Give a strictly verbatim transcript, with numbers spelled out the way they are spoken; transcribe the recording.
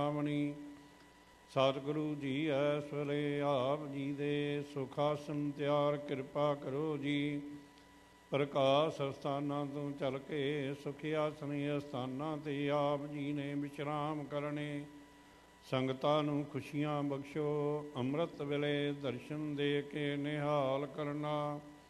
ਆਵਣੀ। Satguru G S ਵੇਲੇ ਆਪ ਜੀ ਦੇ ਸੁਖ ਆਸਣ ਤਿਆਰ ਕਿਰਪਾ ਕਰੋ ਜੀ। ਪ੍ਰਕਾਸ਼ ਅਸਥਾਨਾਂ ਤੋਂ ਚੱਲ ਕੇ ਸੁਖ ਆਸਣੀ ਅਸਥਾਨਾਂ 'ਤੇ ਆਪ ਜੀ ਨੇ ਵਿਸ਼ਰਾਮ ਕਰਨੇ। ਸੰਗਤਾਂ ਨੂੰ ਖੁਸ਼ੀਆਂ ਬਖਸ਼ੋ। ਅੰਮ੍ਰਿਤ ਵੇਲੇ ਦਰਸ਼ਨ ਦੇ ਕੇ ਨਿਹਾਲ ਕਰਨਾ।